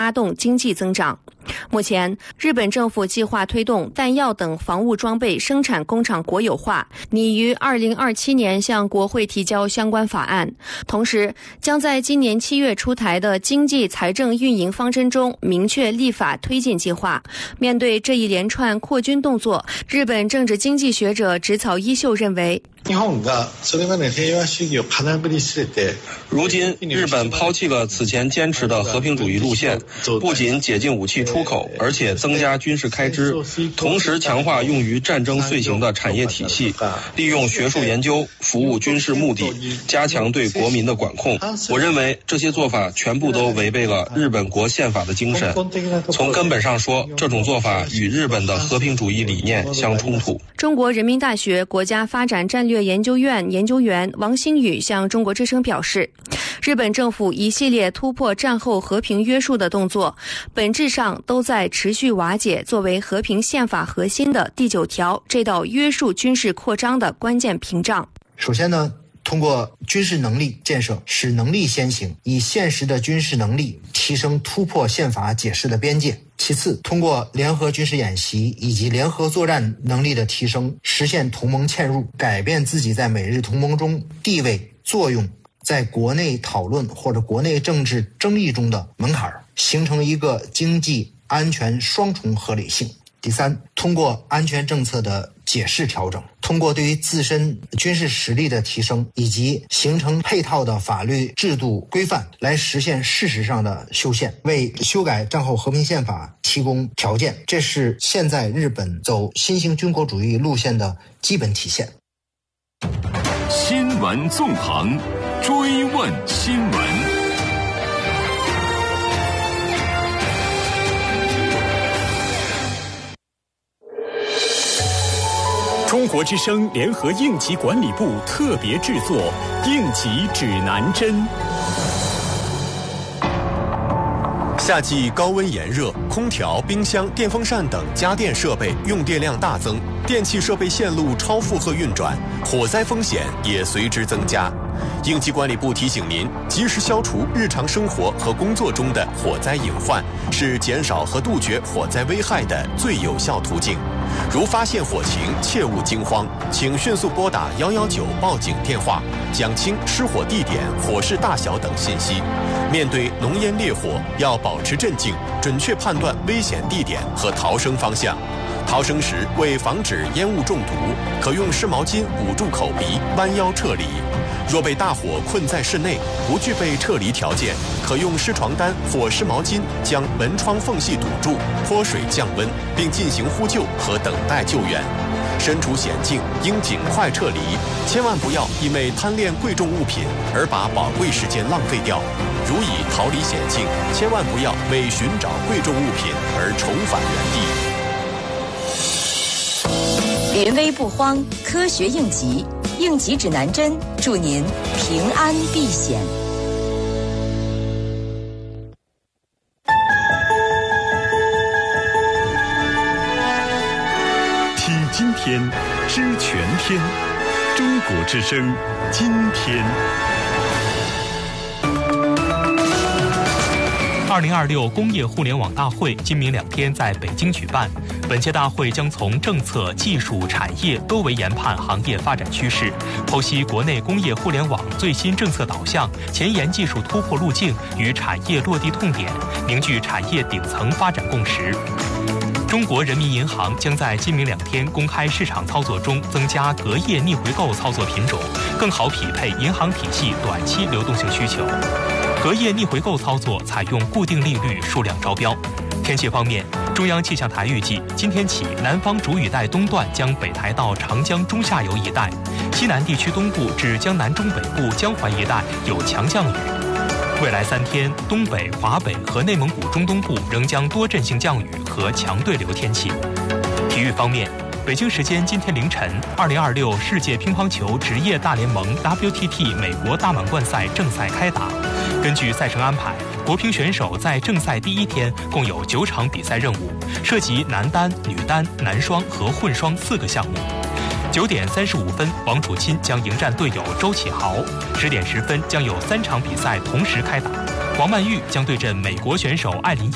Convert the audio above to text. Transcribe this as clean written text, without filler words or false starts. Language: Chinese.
拉动经济增长。目前，日本政府计划推动弹药等防务装备生产工厂国有化，拟于2027年向国会提交相关法案。同时，将在今年7月出台的经济财政运营方针中明确立法推进计划。面对这一连串扩军动作，日本政治经济学者植草一秀认为， 如今日本抛弃了此前坚持的和平主义路线，不仅解禁武器出口，而且增加军事开支，同时强化用于战争遂行的产业体系，利用学术研究服务军事目的，加强对国民的管控。我认为这些做法全部都违背了日本国宪法的精神。从根本上说，这种做法与日本的和平主义理念相冲突。 中国人民大学国家发展战略研究院研究员王新宇向中国之声表示，日本政府一系列突破战后和平约束的动作，本质上都在持续瓦解作为和平宪法核心的第9条这道约束军事扩张的关键屏障。 首先呢，通过军事能力建设使能力先行，以现实的军事能力提升突破宪法解释的边界。其次，通过联合军事演习以及联合作战能力的提升，实现同盟嵌入，改变自己在美日同盟中地位、作用，在国内讨论或者国内政治争议中的门槛，形成一个经济安全双重合理性。第三，通过安全政策的解释调整，通过对于自身军事实力的提升，以及形成配套的法律制度规范，来实现事实上的修宪，为修改战后和平宪法提供条件。这是现在日本走新型军国主义路线的基本体现。 新闻纵横，追问新闻。中国之声联合应急管理部特别制作应急指南针。 夏季高温炎热，空调、冰箱、电风扇等家电设备用电量大增，电气设备线路超负荷运转，火灾风险也随之增加。应急管理部提醒您，及时消除日常生活和工作中的火灾隐患，是减少和杜绝火灾危害的最有效途径。如发现火情，切勿惊慌，请迅速拨打119报警电话，讲清失火地点、火势大小等信息。面对浓烟烈火，要保持镇静，准确判断危险地点和逃生方向。逃生时，为防止烟雾中毒，可用湿毛巾捂住口鼻，弯腰撤离。若被大火困在室内，不具备撤离条件，可用湿床单或湿毛巾将门窗缝隙堵住，泼水降温，并进行呼救和等待救援。身处险境，应尽快撤离，千万不要因为贪恋贵重物品而把宝贵时间浪费掉。如已逃离险境，千万不要为寻找贵重物品而重返原地。临危不慌，科学应急，应急指南针，祝您平安避险。 听今天，知全天。中国之声，今天。 2026工业互联网大会今明2天在北京举办。本届大会将从政策、技术、产业多维研判行业发展趋势，剖析国内工业互联网最新政策导向、前沿技术突破路径与产业落地痛点，凝聚产业顶层发展共识。中国人民银行将在今明2天公开市场操作中增加隔夜逆回购操作品种，更好匹配银行体系短期流动性需求。隔夜逆回购操作采用固定利率数量招标。天气方面，中央气象台预计今天起，南方主雨带东段将北抬到长江中下游一带，西南地区东部至江南中北部江淮一带有强降雨。未来3天，东北、华北和内蒙古中东部仍将多阵性降雨和强对流天气。体育方面，北京时间今天凌晨，2026世界乒乓球职业大联盟 WTT 美国大满贯赛正赛开打。根据赛程安排，国乒选手在正赛第1天共有9场比赛任务，涉及男单、女单、男双和混双4个项目。9点35分，王楚钦将迎战队友周启豪。10点10分将有3场比赛同时开打，王曼玉将对阵美国选手艾琳。